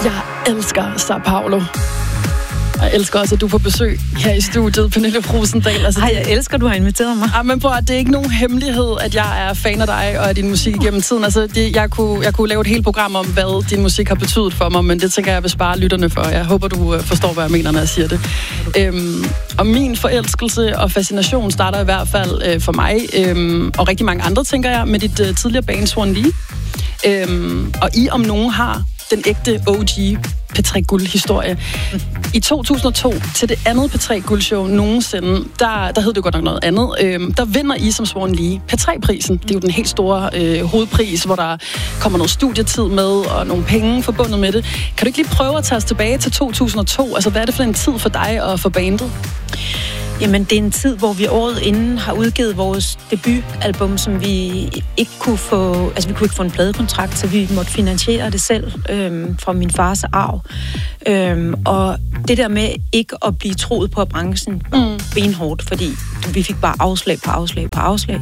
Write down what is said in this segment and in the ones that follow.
Jeg elsker Sao Paulo. Jeg elsker også, at du er på besøg her i studiet, Pernille Rosendal. Altså, jeg elsker, at du har inviteret mig. Ja, men prøv at det er ikke nogen hemmelighed, at jeg er fan af dig og af din musik igennem tiden. Altså, jeg kunne lave et helt program om, hvad din musik har betydet for mig, men det tænker jeg vil spare lytterne for. Jeg håber, du forstår, hvad jeg mener, når jeg siger det. Og min forelskelse og fascination starter i hvert fald for mig, og rigtig mange andre, tænker jeg, med dit tidligere band Swan Lee. Og I om nogen har den ægte OG P3 Guld-historie. I 2002, til det andet P3 Guld-show nogensinde, der hed det godt nok noget andet, der vinder I som Swan Lee P3-prisen. Det er jo den helt store hovedpris, hvor der kommer noget studietid med, og nogle penge forbundet med det. Kan du ikke lige prøve at tage os tilbage til 2002? Altså, hvad er det for en tid for dig og for bandet? Jamen, det er en tid, hvor vi året inden har udgivet vores debutalbum, som vi ikke kunne få... Altså, vi kunne ikke få en pladekontrakt, så vi måtte finansiere det selv fra min fars arv. Og det der med ikke at blive troet på branchen var benhårdt, fordi vi fik bare afslag på afslag på afslag.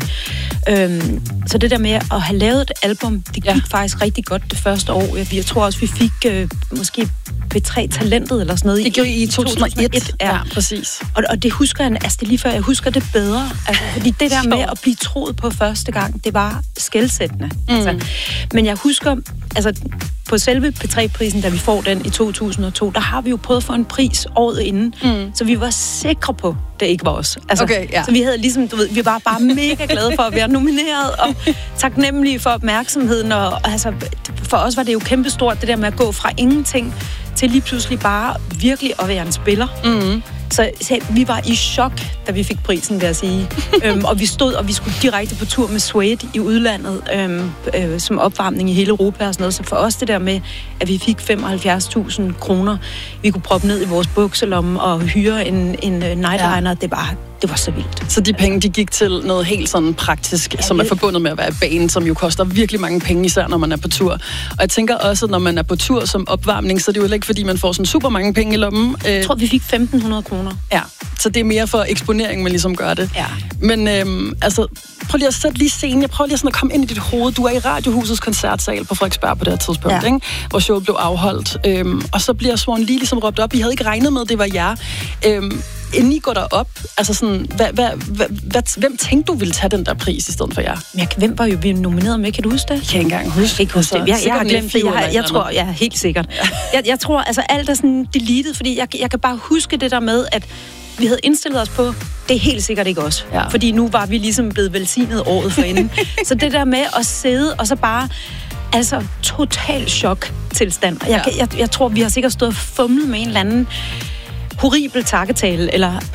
Så det der med at have lavet et album, det gik faktisk rigtig godt det første år. Jeg tror også, vi fik måske P3-talentet eller sådan noget. Det gjorde I i 2001. Ja, præcis. Og det husker jeg, altså det er lige før, jeg husker det bedre. Altså, fordi det der med at blive troet på første gang, det var skelsættende. Altså, men jeg husker, altså på selve P3-prisen, da vi får den i 2002, der har vi jo prøvet at få en pris året inden, så vi var sikre på, det ikke var os. Altså, okay, ja. Så vi havde ligesom, du ved, vi var bare mega glade for at være nomineret, og taknemmelige for opmærksomheden, og altså, for os var det jo kæmpestort, det der med at gå fra ingenting til lige pludselig bare virkelig at være en spiller. Så vi var i chok, da vi fik prisen, vil jeg sige. Og vi stod, og vi skulle direkte på tur med Suede i udlandet, som opvarmning i hele Europa og sådan noget. Så for os det der med, at vi fik 75.000 kroner, vi kunne proppe ned i vores bukselomme og hyre en nightliner, det var så vildt. Så de penge, de gik til noget helt sådan praktisk, som er forbundet med at være i banen, som jo koster virkelig mange penge, især når man er på tur. Og jeg tænker også, når man er på tur som opvarmning, så er det jo ikke, fordi man får sådan super mange penge i lommen. Jeg tror, vi fik 1.500 kroner. Ja, så det er mere for eksponering, man ligesom gør det. Ja. Men altså, prøv lige at sætte lige scenen. Jeg prøver lige sådan at komme ind i dit hoved. Du er i Radiohusets koncertsal på Frederiksberg på det her tidspunkt, ikke? Hvor showet blev afholdt. Og så bliver Swan Lee ligesom råbt op. I havde ikke regnet med, det var jer. Inden I går derop, altså sådan, hvem tænkte du ville tage den der pris i stedet for jer? Hvem var jo vi nomineret med? Kan du huske det? Jeg kan ikke engang huske. Jeg har glemt det. Jeg tror, helt sikkert. Jeg tror, altså alt er sådan deleted, fordi jeg kan bare huske det der med, at vi havde indstillet os på, det er helt sikkert ikke os. Ja. Fordi nu var vi ligesom blevet velsignet året forinden. Så det der med at sidde og så bare... Altså, total chok-tilstand. Jeg tror, vi har sikkert stået og fumlet med en eller anden horribel takketale,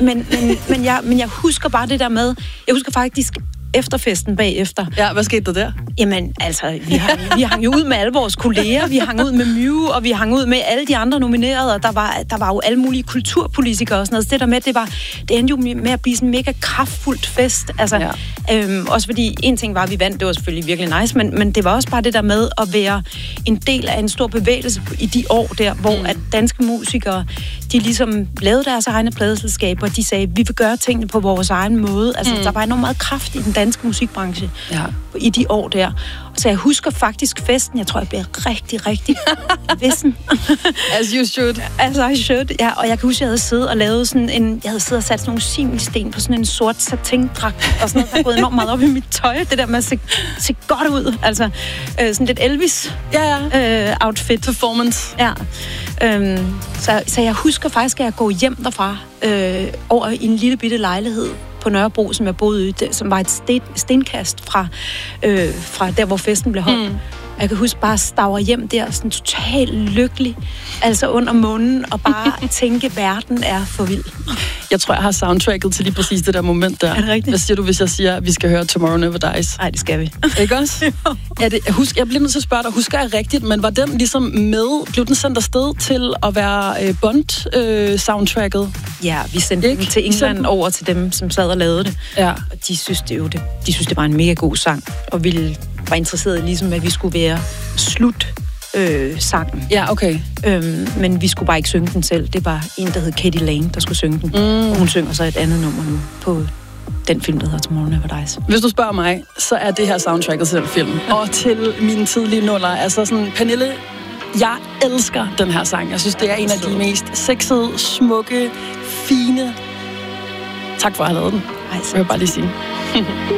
men jeg husker bare det der med, jeg husker faktisk efterfesten bagefter. Ja, hvad skete der? Jamen, altså, vi hang jo ud med alle vores kolleger, vi hang ud med Mew, og vi hang ud med alle de andre nominerede, og der var jo alle mulige kulturpolitikere og sådan noget. Så det der med, det endte jo med at blive sådan en mega kraftfuldt fest. Altså, også fordi, en ting var, at vi vandt, det var selvfølgelig virkelig nice, men det var også bare det der med at være en del af en stor bevægelse i de år der, hvor at danske musikere, de ligesom lavede deres egne pladeselskaber, og de sagde, vi vil gøre tingene på vores egen måde. Altså, der var enormt meget kraft i den danske musikbranche i de år der. Så jeg husker faktisk festen. Jeg tror, jeg bliver rigtig, rigtig vissen. As you should. As I should, ja. Og jeg kan huske, at jeg havde siddet og lavet sådan jeg havde siddet og sat sådan nogle similsten på sådan en sort satindragt, og sådan noget, der er gået enormt meget op i mit tøj. Det der med at se godt ud. Altså, sådan lidt Elvis outfit. Performance. Ja. Så jeg husker faktisk, at jeg går hjem derfra over i en lille bitte lejlighed på Nørrebro, som jeg boede i, som var et stenkast fra der, hvor festen blev holdt. Jeg kan huske bare at stavre hjem der, sådan totalt lykkelig, altså under munden, og bare tænke, at verden er for vild. Jeg tror, jeg har soundtracket til lige præcis det der moment der. Er det rigtigt? Hvad siger du, hvis jeg siger, at vi skal høre Tomorrow Never Dies? Nej, det skal vi. Ikke også? Jeg bliver nødt til at spørge dig, husker jeg rigtigt, men var den ligesom blev den sendt afsted til at være Bond-soundtracket? Ja, vi sendte den til England over til dem, som sad og lavede det. Ja. Og de synes det var en mega god sang, og var interesseret ligesom, at vi skulle være sangen. Ja, okay. Men vi skulle bare ikke synge den selv. Det var en, der hed Katie Lane, der skulle synge den. Og hun synger så et andet nummer nu på den film, der hedder Tomorrow Never Dies. Hvis du spørger mig, så er det her soundtracket til den film. Og til mine tidlige nuller. Altså sådan, Pernille, Jeg elsker den her sang. Jeg synes, det er en af de mest sexede, smukke, fine. Tak for at have lavet den. Jeg vil bare lige sige.